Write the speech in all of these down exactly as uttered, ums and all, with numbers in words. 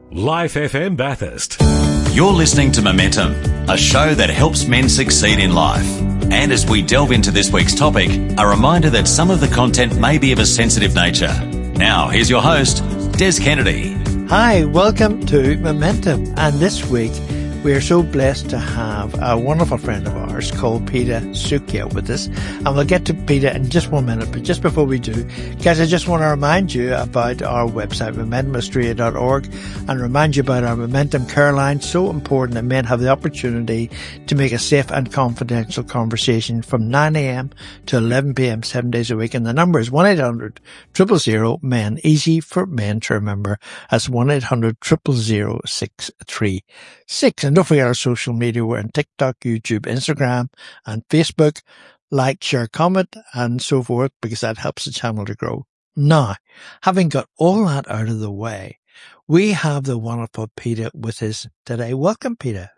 Life F M Bathurst. You're listening to Momentum, a show that helps men succeed in life. And as we delve into this week's topic, a reminder that some of the content may be of a sensitive nature. Now, here's your host, Des Kennedy. Hi, welcome to Momentum. And this week, we are so blessed to have a wonderful friend of ours called Peter Sukia with us. And we'll get to Peter in just one minute. But just before we do, guys, I just want to remind you about our website, momentum australia dot org, and remind you about our Momentum Care Line. So important that men have the opportunity to make a safe and confidential conversation from nine a.m. to eleven p.m. seven days a week. And the number is one eight hundred, zero zero zero, men. Easy for men to remember. That's one eight hundred, zero zero zero, six three six. And don't forget our social media. We're on TikTok, YouTube, Instagram, and Facebook. Like, share, comment, and so forth, because that helps the channel to grow. Now, having got all that out of the way, we have the wonderful Peter with us today. Welcome, Peter.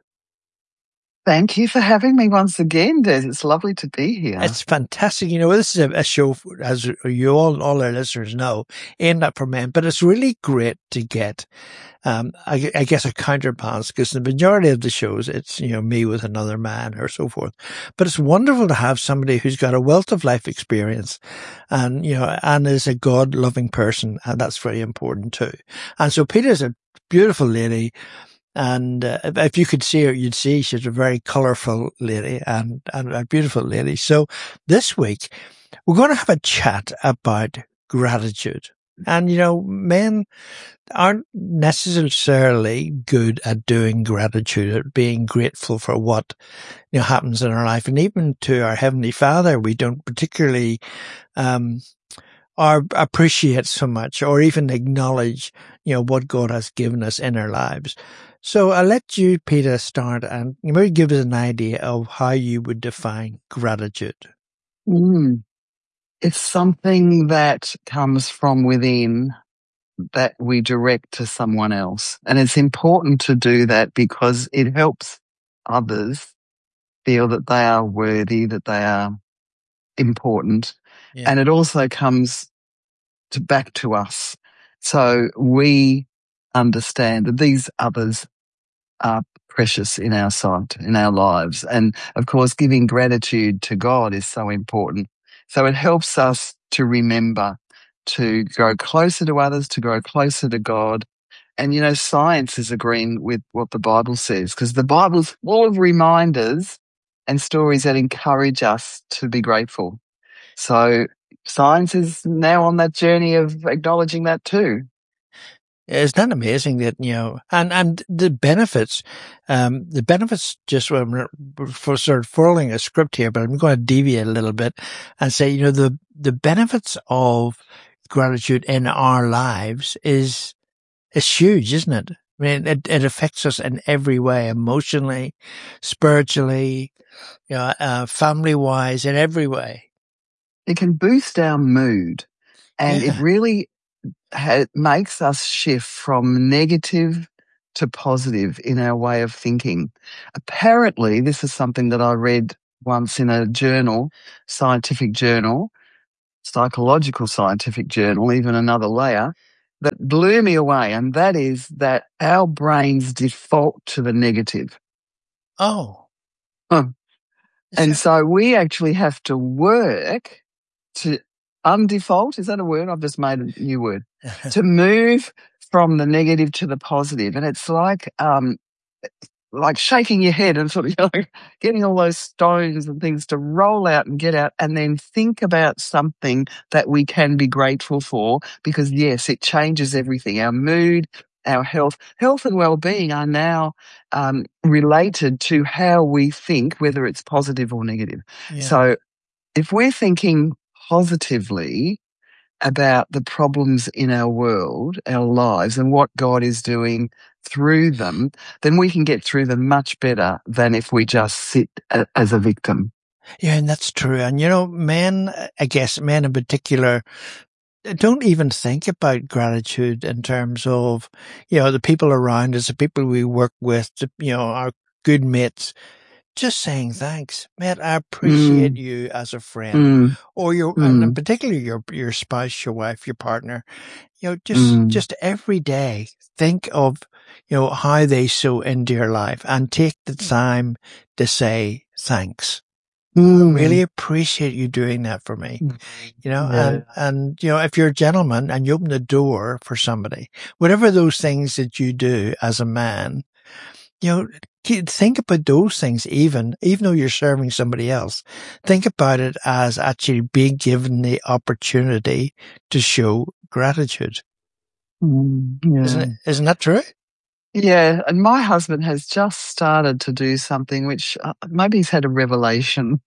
Thank you for having me once again, Des. It's lovely to be here. It's fantastic. You know, this is a, a show, as you all, all our listeners know, aimed at for men, but it's really great to get, um, I, I guess, a counterbalance, because the majority of the shows, it's, you know, me with another man or so forth. But it's wonderful to have somebody who's got a wealth of life experience and, you know, and is a God-loving person. And that's very important too. And so Peter's a beautiful lady. And uh, if you could see her, you'd see she's a very colourful lady and, and a beautiful lady. So this week, we're going to have a chat about gratitude. And, you know, men aren't necessarily good at doing gratitude, at being grateful for what, you know, happens in our life. And even to our Heavenly Father, we don't particularly um or appreciate so much or even acknowledge, you know, what God has given us in our lives. So I'll let you, Peter, start and maybe give us an idea of how you would define gratitude. Mm. It's something that comes from within that we direct to someone else. And it's important to do that because it helps others feel that they are worthy, that they are important. Yeah. And it also comes to back to us. So we understand that these others are precious in our sight, in our lives. And of course, giving gratitude to God is so important. So it helps us to remember to grow closer to others, to grow closer to God. And, you know, science is agreeing with what the Bible says, because the Bible's full of reminders and stories that encourage us to be grateful. So science is now on that journey of acknowledging that too. Isn't that amazing that, you know, and, and the benefits, um, the benefits just um, for sort of following a script here, but I'm going to deviate a little bit and say, you know, the, the benefits of gratitude in our lives is, is huge, isn't it? I mean, it, it affects us in every way, emotionally, spiritually, you know, uh, family wise, in every way. It can boost our mood, and yeah. it really ha- makes us shift from negative to positive in our way of thinking. Apparently, this is something that I read once in a journal, scientific journal, psychological scientific journal, even another layer, that blew me away, and that is that our brains default to the negative. Oh. Huh. And so we actually have to work to undefault, is that a word? I've just made a new word. To move from the negative to the positive. And it's like um, like shaking your head and sort of, you know, getting all those stones and things to roll out and get out, and then think about something that we can be grateful for, because, yes, it changes everything. Our mood, our health, health and well-being are now um, related to how we think, whether it's positive or negative. Yeah. So if we're thinking positively about the problems in our world, our lives, and what God is doing through them, then we can get through them much better than if we just sit a, as a victim. Yeah, and that's true. And, you know, men, I guess men in particular, don't even think about gratitude in terms of, you know, the people around us, the people we work with, the, you know, our good mates. Just saying thanks, mate. I appreciate mm. you as a friend, mm. or your, mm. and particularly your your spouse, your wife, your partner. You know, just mm. just every day, think of you know, how they sow into your life, and take the time to say thanks. Mm. I really appreciate you doing that for me. You know, Yeah. and, and, you know, if you're a gentleman and you open the door for somebody, whatever those things that you do as a man, you know, think about those things even, even though you're serving somebody else. Think about it as actually being given the opportunity to show gratitude. Mm, yeah. Isn't it, isn't that true? Yeah, and my husband has just started to do something which uh, maybe he's had a revelation.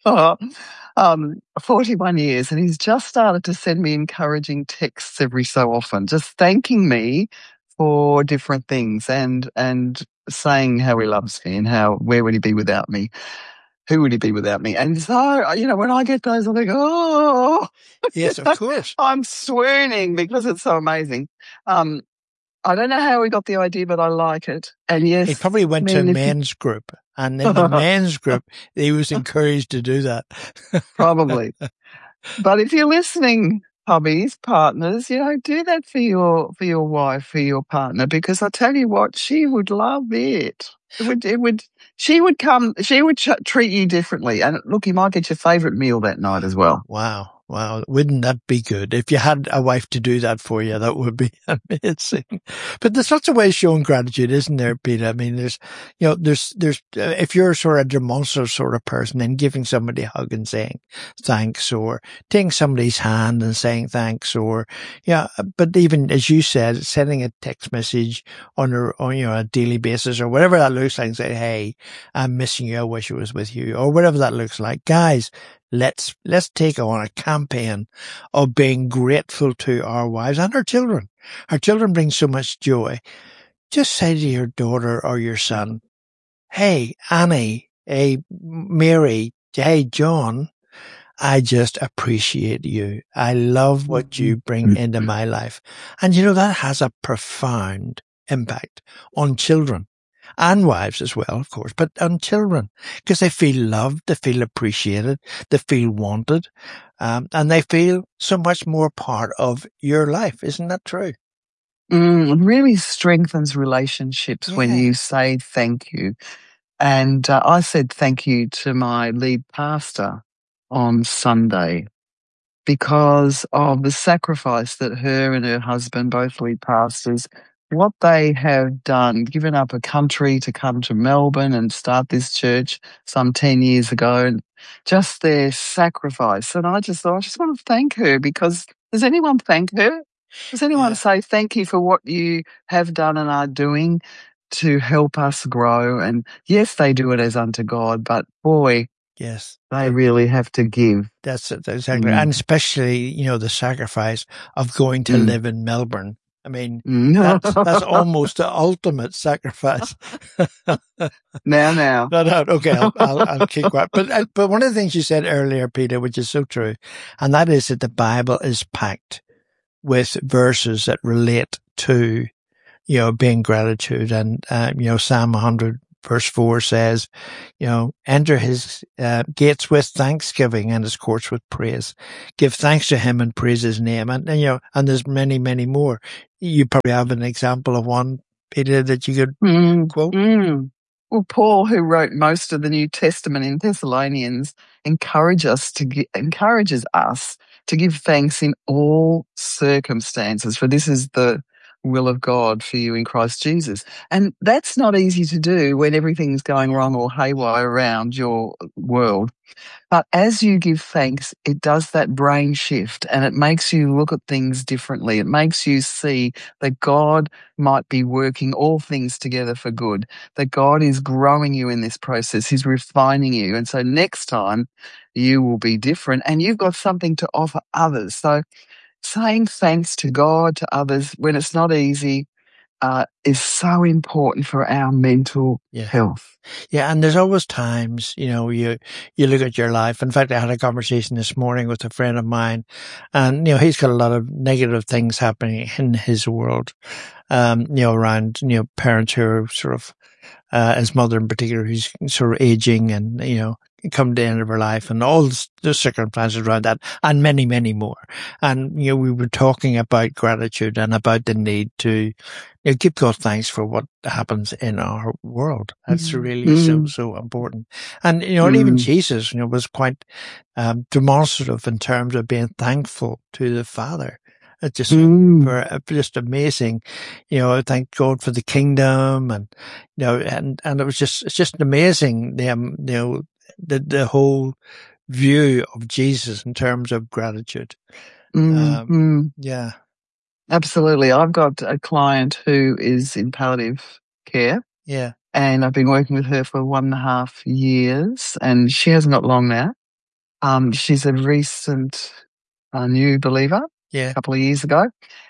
um, forty-one years, and he's just started to send me encouraging texts every so often, just thanking me for different things and and saying how he loves me and how where would he be without me? Who would he be without me? And so, you know, when I get those, I think, oh, Yes, of course. I'm swooning because it's so amazing. Um, I don't know how we got the idea, but I like it. And yes, He probably went to a man, if you- men's group, and in the men's group, he was encouraged to do that. probably. But if you're listening, hubbies, partners, you know, do that for your for your wife, for your partner, because I tell you what, she would love it. It would, it would. She would come. She would ch- treat you differently. And look, you might get your favourite meal that night as well. Wow. Wow. Wouldn't that be good? If you had a wife to do that for you, that would be amazing. But there's lots of ways showing gratitude, isn't there, Peter? I mean, there's, you know, there's, there's, uh, if you're sort of a demonstrative sort of person, then giving somebody a hug and saying thanks, or taking somebody's hand and saying thanks, or, yeah, but even as you said, sending a text message on a, on, you know, a daily basis or whatever that looks like, and say, hey, I'm missing you. I wish I was with you, or whatever that looks like. Guys, Let's, let's take on a campaign of being grateful to our wives and our children. Our children bring so much joy. Just say to your daughter or your son, hey, Annie, hey, Mary, hey, John, I just appreciate you. I love what you bring into my life. And you know, that has a profound impact on children. And wives as well, of course, but on children, because they feel loved, they feel appreciated, they feel wanted, um, and they feel so much more part of your life. Isn't that true? Mm, it really strengthens relationships Yeah. when you say thank you. And uh, I said thank you to my lead pastor on Sunday because of the sacrifice that her and her husband, both lead pastors, what they have done, given up a country to come to Melbourne and start this church some ten years ago, and just their sacrifice. And I just thought, I just want to thank her, because does anyone thank her? Does anyone Yeah. say thank you for what you have done and are doing to help us grow? And yes, they do it as unto God, but boy, Yes. they really have to give. That's it, exactly. Mm. And especially, you know, the sacrifice of going to Mm. live in Melbourne. I mean, Mm. that's, that's almost the ultimate sacrifice. Now, now. No, no, okay, I'll, I'll, I'll keep quiet. But, uh, but one of the things you said earlier, Peter, which is so true, and that is that the Bible is packed with verses that relate to, you know, being gratitude. And, uh, you know, Psalm one hundred verse four says, you know, enter his uh, gates with thanksgiving and his courts with praise. Give thanks to him and praise his name. And, and you know, and there's many, many more. You probably have an example of one, Peter, that you could Mm. quote. Mm. Well, Paul, who wrote most of the New Testament in Thessalonians, encourage us to gi- encourages us to give thanks in all circumstances, for this is the will of God for you in Christ Jesus. And that's not easy to do when everything's going wrong or haywire around your world. But as you give thanks, it does that brain shift, and it makes you look at things differently. It makes you see that God might be working all things together for good, that God is growing you in this process. He's refining you. And so next time you will be different, and you've got something to offer others. So saying thanks to God, to others, when it's not easy, uh, is so important for our mental Yeah. health. Yeah, and there's always times, you know, you you look at your life. In fact, I had a conversation this morning with a friend of mine, and you know, he's got a lot of negative things happening in his world, um, you know, around you know parents who are sort of, uh, his mother in particular, who's sort of aging, and you know, come to the end of her life and all the circumstances around that and many, many more. And, you know, we were talking about gratitude and about the need to, you know, give God thanks for what happens in our world. That's Mm. really Mm. so, so important. And, you know, and even Jesus, you know, was quite um, demonstrative in terms of being thankful to the Father. It's just, Mm. for, uh, just amazing, you know, thank God for the kingdom and, you know, and, and it was just, it's just amazing, the, um, you know, the, the whole view of Jesus in terms of gratitude. Mm. Um, Mm. yeah. Absolutely. I've got a client who is in palliative care, Yeah. and I've been working with her for one and a half years, and she hasn't got long now. Um, she's a recent uh, new believer, Yeah. a couple of years ago,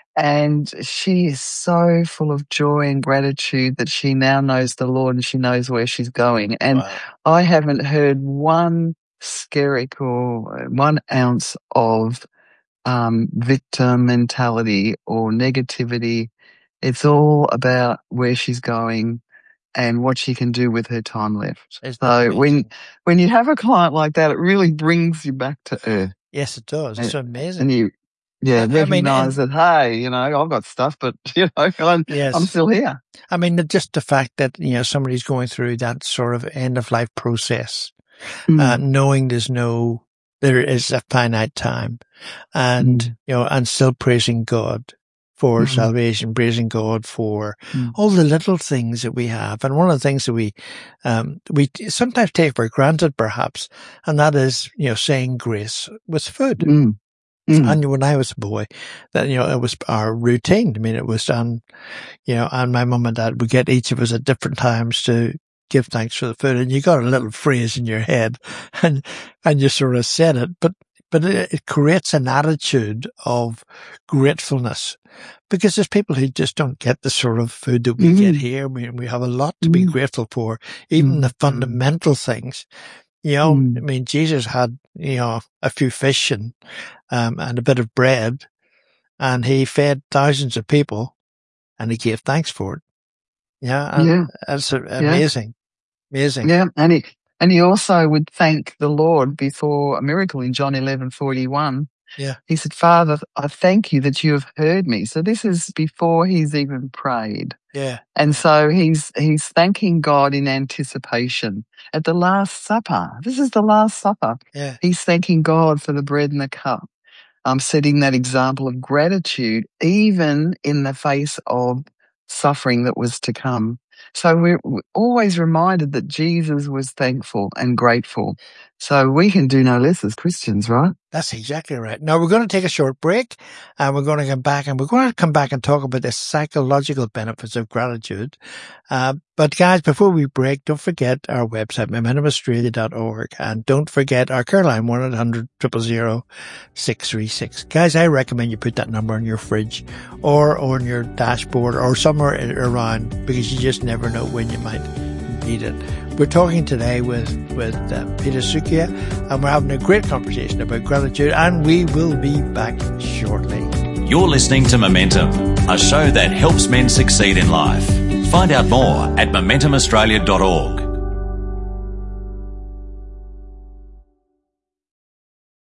and she is so full of joy and gratitude that she now knows the Lord and she knows where she's going. And Wow. I haven't heard one skerrick or one ounce of um, victim mentality or negativity. It's all about where she's going and what she can do with her time left. Isn't that So when amazing? when you have a client like that, it really brings you back to earth. Yes, it does. It's And, amazing. and you, yeah, I- I mean, recognize and- that, hey, you know, I've got stuff, but, you know, I'm, Yes. I'm still here. I mean, the- just the fact that, you know, somebody's going through that sort of end of life process, Mm. uh, knowing there's no, there is a finite time and, Mm. you know, and still praising God for Mm. salvation, praising God for Mm. all the little things that we have. And one of the things that we, um, we sometimes take for granted perhaps, and that is, you know, saying grace with food. Mm. Mm. And when I was a boy, that, you know, it was our routine. I mean, it was done, you know, and my mum and dad would get each of us at different times to give thanks for the food. And you got a little phrase in your head and, and you sort of said it, but, but it, it creates an attitude of gratefulness because there's people who just don't get the sort of food that we Mm. get here. We, we have a lot to be Mm. grateful for, even Mm. the fundamental things. You know, Mm. I mean, Jesus had, you know, a few fish and, um, and a bit of bread and he fed thousands of people and he gave thanks for it. Yeah. And Yeah. that's amazing. Amazing. Yeah. And he, and he also would thank the Lord before a miracle in John eleven forty-one. Yeah. He said, Father, I thank you that you have heard me. So this is before he's even prayed. Yeah. And so he's, he's thanking God in anticipation at the Last Supper. This is the Last Supper. Yeah. He's thanking God for the bread and the cup. Um, setting that example of gratitude, even in the face of suffering that was to come. So we're, we're always reminded that Jesus was thankful and grateful. So we can do no less as Christians, right? That's exactly right. Now we're going to take a short break and we're going to come back and we're going to come back and talk about the psychological benefits of gratitude. Uh, but guys, before we break, don't forget our website, momentum australia dot org, and don't forget our care line, one eight hundred, zero zero zero, six three six. Guys, I recommend you put that number on your fridge or on your dashboard or somewhere around because you just never know when you might need it. We're talking today with, with uh, Peter Sukia, and we're having a great conversation about gratitude, and we will be back shortly. You're listening to Momentum, a show that helps men succeed in life. Find out more at momentum australia dot org.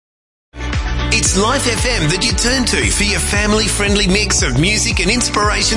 It's Life F M that you turn to for your family-friendly mix of music and inspiration.